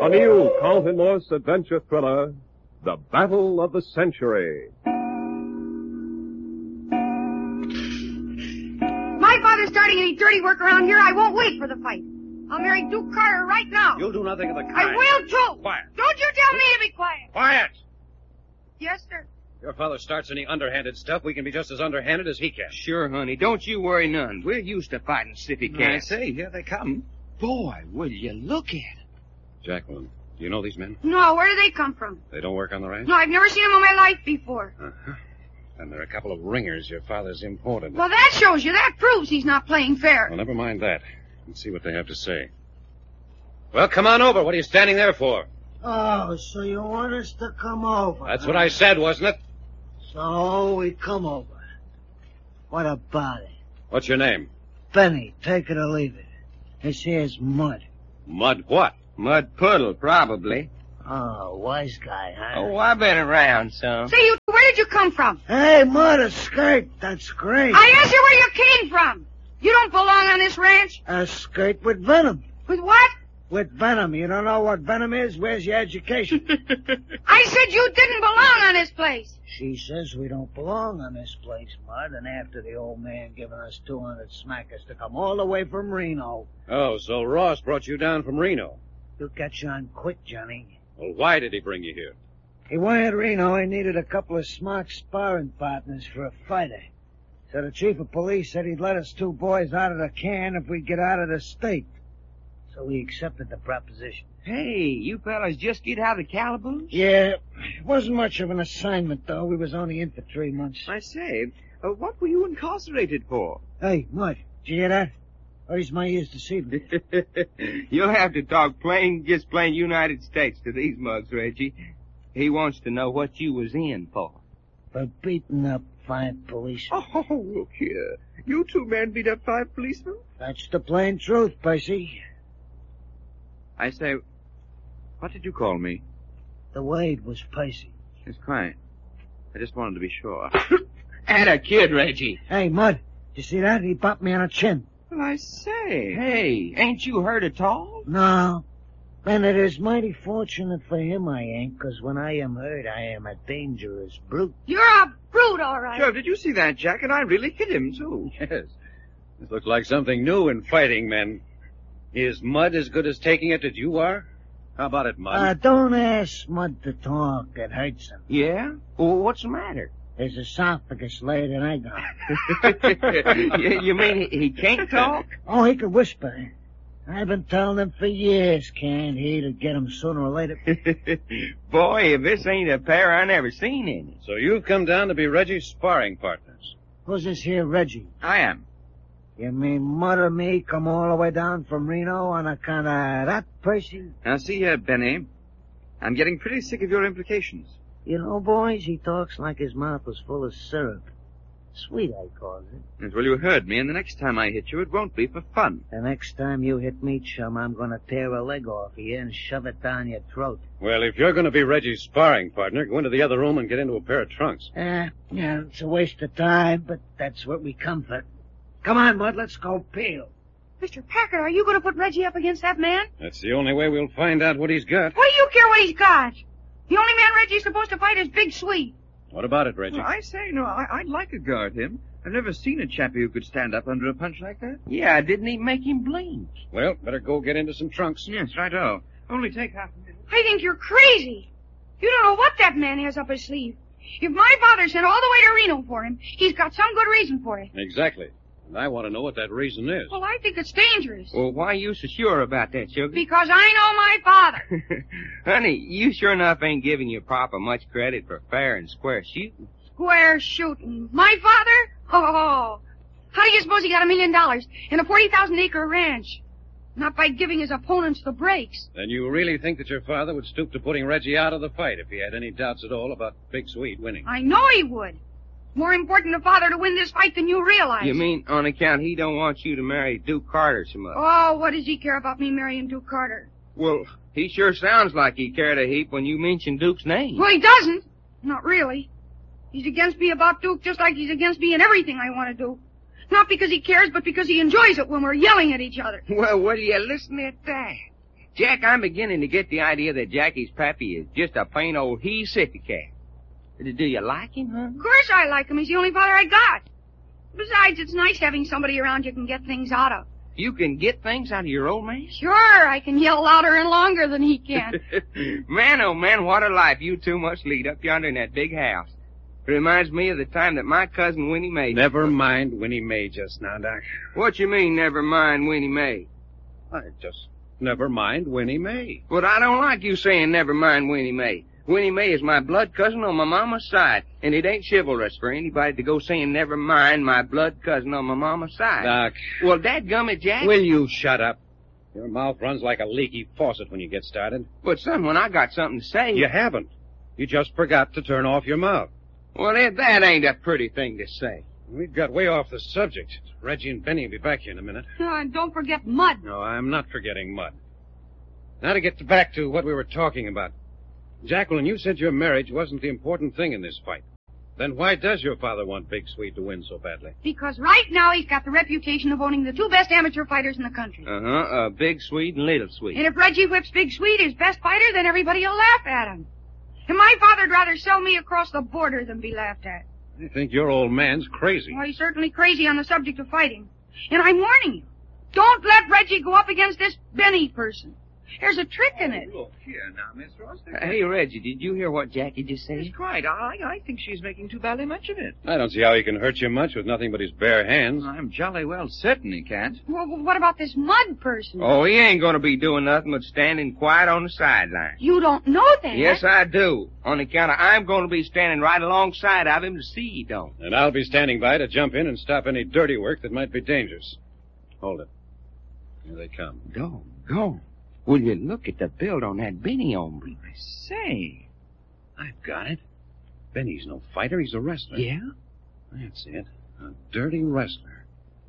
A new Carlton Morse adventure thriller, The Battle of the Century. My father's starting any dirty work around here. I won't wait for the fight. I'll marry Duke Carter right now. You'll do nothing of the kind. I will, too. Quiet. Don't you tell me to be quiet. Quiet! Yes, sir. Your father starts any underhanded stuff, we can be just as underhanded as he can. Sure, honey. Don't you worry none. We're used to fighting city cats. I say, here they come. Boy, will you look at it. Jacqueline, do you know these men? No, where do they come from? They don't work on the ranch? No, I've never seen them in my life before. Uh-huh. And they're a couple of ringers your father's imported. Well, that shows you. That proves he's not playing fair. Well, never mind that. Let's see what they have to say. Well, come on over. What are you standing there for? Oh, so you want us to come over? That's what I said, wasn't it? So we come over. What about it? What's your name? Benny, take it or leave it. This here's Mud. Mud what? Mud Puddle, probably. Oh, wise guy, huh? Oh, I've been around some. Say, where did you come from? Hey, Mud, a skirt. That's great. I asked you where you came from. You don't belong on this ranch. A skirt with venom. With what? With venom. You don't know what venom is? Where's your education? I said you didn't belong on this place. She says we don't belong on this place, Mud, and after the old man giving us 200 smackers to come all the way from Reno. Oh, so Ross brought you down from Reno. You catch on quick, Johnny. Well, why did he bring you here? He wired Reno. He needed a couple of smart sparring partners for a fighter. So the chief of police said he'd let us two boys out of the can if we'd get out of the state. So we accepted the proposition. Hey, you fellas just get out of the calaboose? Yeah, it wasn't much of an assignment, though. We was only in for 3 months. I say, what were you incarcerated for? Hey, Mud, did you hear that? Or is my ears deceiving? You'll have to talk just plain United States to these mugs, Reggie. He wants to know what you was in for. For beating up 5 policemen. Oh, look here. You two men beat up 5 policemen? That's the plain truth, Percy. I say, what did you call me? The Wade was Percy. It's quiet. I just wanted to be sure. And a kid, Reggie. Hey, Mud, you see that? He bopped me on the chin. Well, I say. Hey, ain't you hurt at all? No. And it is mighty fortunate for him I ain't, 'cause when I am hurt, I am a dangerous brute. You're a brute, all right. Sure, did you see that, Jack? And I really hit him, too. Yes. This looks like something new in fighting men. Is Mud as good as taking it as you are? How about it, Mud? Don't ask Mud to talk. It hurts him. Yeah? Well, what's the matter? His esophagus laid an egg on. You mean he can't talk? Oh, he could whisper. I've been telling him for years, can't he, to get him sooner or later. Boy, if this ain't a pair I never seen in it. So you've come down to be Reggie's sparring partners. Who's this here Reggie? I am. You mean Mud or me come all the way down from Reno on account of that, Percy? Now, see here, Benny. I'm getting pretty sick of your implications. You know, boys, he talks like his mouth was full of syrup. Sweet, I call it. Yes, well, you heard me, and the next time I hit you, it won't be for fun. The next time you hit me, chum, I'm going to tear a leg off of you and shove it down your throat. Well, if you're going to be Reggie's sparring partner, go into the other room and get into a pair of trunks. Yeah, it's a waste of time, but that's what we come for. Come on, Mud, let's go peel. Mr. Packard, are you going to put Reggie up against that man? That's the only way we'll find out what he's got. What do you care what he's got? The only man Reggie's supposed to fight is Big Sweet. What about it, Reggie? Well, I say, no, I'd like to guard him. I've never seen a chappie who could stand up under a punch like that. Yeah, I didn't even make him blink. Well, better go get into some trunks. Yes, right-o. Only take half a minute. I think you're crazy. You don't know what that man has up his sleeve. If my father sent all the way to Reno for him, he's got some good reason for it. Exactly. And I want to know what that reason is. Well, I think it's dangerous. Well, why are you so sure about that, Sugar? Because I know my father. Honey, you sure enough ain't giving your papa much credit for fair and square shooting. Square shooting. My father? Oh, how do you suppose he got $1 million in a 40,000-acre ranch? Not by giving his opponents the breaks. Then you really think that your father would stoop to putting Reggie out of the fight if he had any doubts at all about Big Sweet winning? I know he would. More important to father to win this fight than you realize. You mean on account he don't want you to marry Duke Carter so much? Oh, what does he care about me marrying Duke Carter? Well, he sure sounds like he cared a heap when you mention Duke's name. Well, he doesn't. Not really. He's against me about Duke just like he's against me in everything I want to do. Not because he cares, but because he enjoys it when we're yelling at each other. Well, will you listen at that? Jack, I'm beginning to get the idea that Jackie's pappy is just a plain old he-sippy cat. Do you like him, huh? Of course I like him. He's the only father I got. Besides, it's nice having somebody around you can get things out of. You can get things out of your old man? Sure, I can yell louder and longer than he can. Man, oh man, what a life you two must lead up yonder in that big house. It reminds me of the time that my cousin Winnie Mae... Never mind Winnie Mae just now, Doc. What you mean, never mind Winnie Mae? I just never mind Winnie Mae. But I don't like you saying never mind Winnie Mae. Winnie Mae is my blood cousin on my mama's side, and it ain't chivalrous for anybody to go saying never mind my blood cousin on my mama's side. Doc. Well, dadgummit, Jack. Will you shut up? Your mouth runs like a leaky faucet when you get started. But, son, when I got something to say... You haven't. You just forgot to turn off your mouth. Well, that ain't a pretty thing to say. We've got way off the subject. Reggie and Benny will be back here in a minute. And don't forget Mud. No, I'm not forgetting Mud. Now to get back to what we were talking about. Jacqueline, you said your marriage wasn't the important thing in this fight. Then why does your father want Big Swede to win so badly? Because right now he's got the reputation of owning the two best amateur fighters in the country. Big Swede and Little Swede. And if Reggie whips Big Swede, his best fighter, then everybody will laugh at him. And my father'd rather sell me across the border than be laughed at. I think your old man's crazy. Well, he's certainly crazy on the subject of fighting. And I'm warning you, don't let Reggie go up against this Benny person. There's a trick in it. Look here now, Miss Ross. Hey, Reggie, did you hear what Jackie just said? Yes, quite. I think she's making too badly much of it. I don't see how he can hurt you much with nothing but his bare hands. I'm jolly well certain he can't. Well, what about this Mud person? Oh, he ain't gonna be doing nothing but standing quiet on the sideline. You don't know that. Yes, I do. On account of I'm gonna be standing right alongside of him to see he don't. And I'll be standing by to jump in and stop any dirty work that might be dangerous. Hold it. Here they come. Doggone. Will you look at the build on that Benny hombre? I say. I've got it. Benny's no fighter. He's a wrestler. Yeah? That's it. A dirty wrestler.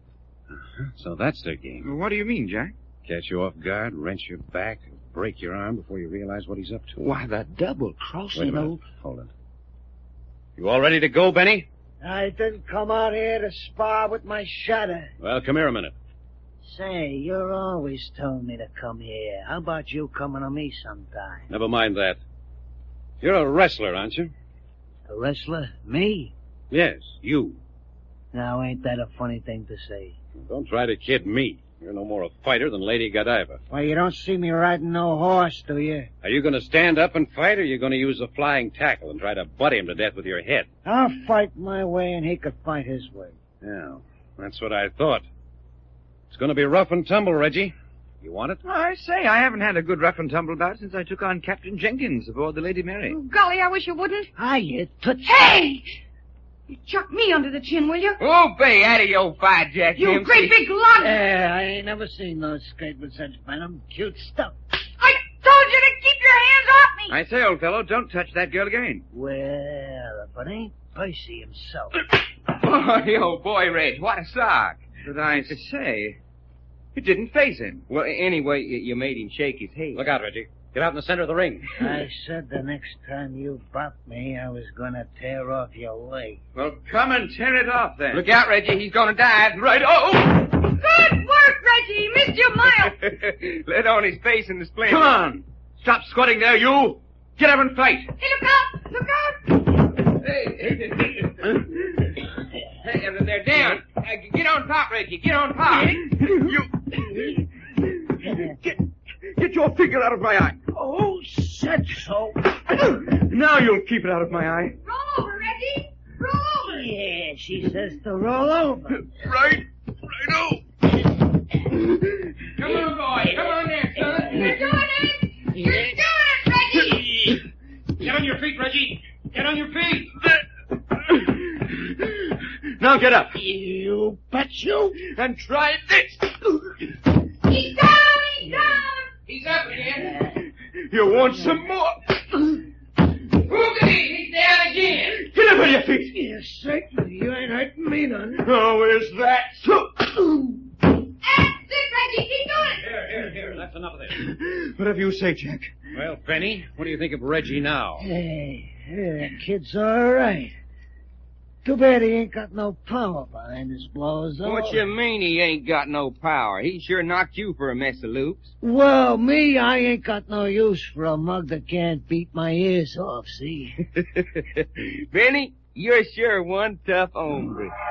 So that's their game. Well, what do you mean, Jack? Catch you off guard, wrench your back, break your arm before you realize what he's up to. Why, the Wait a double-crossing minute. old... Hold it. You all ready to go, Benny? I didn't come out here to spar with my shadow. Well, come here a minute. Say, you're always telling me to come here. How about you coming to me sometime? Never mind that. You're a wrestler, aren't you? A wrestler? Me? Yes, you. Now, ain't that a funny thing to say? Don't try to kid me. You're no more a fighter than Lady Godiva. Why, you don't see me riding no horse, do you? Are you going to stand up and fight, or are you going to use a flying tackle and try to butt him to death with your head? I'll fight my way, and he could fight his way. Yeah, that's what I thought. It's going to be rough and tumble, Reggie. You want it? I say, I haven't had a good rough and tumble bout since I took on Captain Jenkins aboard the Lady Mary. Oh, golly, I wish you wouldn't. You tootsie. Hey! You chuck me under the chin, will you? Oh, Bay, out of your fight, Jack. You Dempsey. great big lug! Yeah, I ain't never seen no skate with such venom. Cute stuff. I told you to keep your hands off me! I say, old fellow, don't touch that girl again. Well, if it ain't Percy himself. Oh, boy, Reg, what a sock. But I say, it didn't phase him. Well, anyway, you made him shake his head. Look out, Reggie. Get out in the center of the ring. I said the next time you bopped me, I was gonna tear off your leg. Well, come and tear it off, then. Look out, Reggie, he's gonna dive. Right, Good work, Reggie! You missed your mile! Let on his face in the splendor. Come on! Stop squatting there, you! Get up and fight! Hey, look out! Look out! Hey, they're down. Get on top, Reggie. Get on top. Get your finger out of my eye! Oh, said so. Now you'll keep it out of my eye. Roll over, Reggie! Roll over! Yeah, she says to roll over. Right. Righto. Come on, boy. Come on there, son. You're doing it! You're doing it, Reggie! Get on your feet, Reggie. Get on your feet. Now get up. You bet you. And try this. He's down! He's down! He's up again. You want some more? Whoopty, he's down again. Get up on your feet. Yeah, certainly. You ain't hurting me none. Oh, is that so? That's it, Reggie! Keep doing it! Here. That's enough of this. Whatever you say, Jack. Well, Benny, what do you think of Reggie now? Hey, that kid's all right. Too bad he ain't got no power behind his blows, though. What you mean he ain't got no power? He sure knocked you for a mess of loops. Well, me, I ain't got no use for a mug that can't beat my ears off, see? Benny, you're sure one tough hombre.